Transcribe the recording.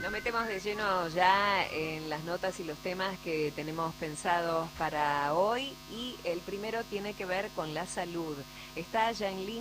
Nos metemos de lleno ya en las notas y los temas que tenemos pensados para hoy y el primero tiene que ver con la salud. Está ya en línea